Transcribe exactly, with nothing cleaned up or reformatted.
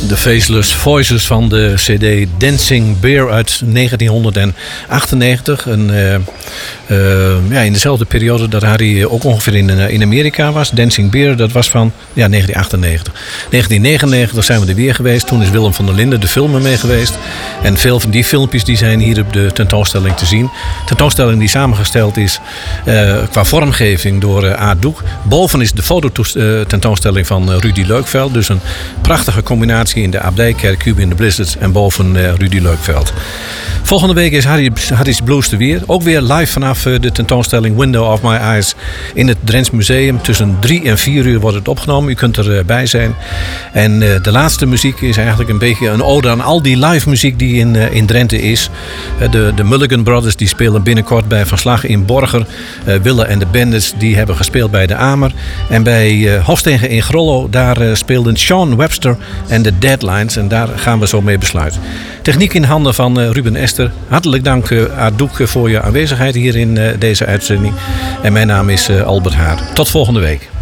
De Faceless Voices van de cd Dancing Bear uit negentien achtennegentig. Een, uh, uh, ja, in dezelfde periode dat Harry ook ongeveer in, uh, in Amerika was. Dancing Bear, dat was van ja, negentien achtennegentig. negentien negenennegentig zijn we er weer geweest. Toen is Willem van der Linden, de filmer, mee geweest. En veel van die filmpjes die zijn hier op de tentoonstelling te zien. Tentoonstelling die samengesteld is uh, qua vormgeving door uh, Aart Doek. Boven is de fototentoonstelling van uh, Rudy Leukveld. Dus een prachtige combinatie in de Abdijkerk, Cube in the Blizzard en boven uh, Rudy Leukveld. Volgende week is Harry, Harry's Blues er weer. Ook weer live vanaf de tentoonstelling Window of My Eyes in het Drents Museum. Tussen drie en vier uur wordt het opgenomen. U kunt erbij zijn. En uh, de laatste muziek is eigenlijk een beetje een ode aan al die live muziek die in, uh, in Drenthe is. Uh, de, de Mulligan Brothers die spelen binnenkort bij Van Slag in Borger. Uh, Wille en de Bandits die hebben gespeeld bij de Amer. En bij uh, Hofstegen in Grollo daar uh, speelden Sean Webster en de Deadlines. En daar gaan we zo mee besluiten. Techniek in handen van uh, Ruben Ester. Hartelijk dank uh, Aart Doek voor je aanwezigheid hier in uh, deze uitzending. En mijn naam is uh, Albert Haar. Tot volgende week.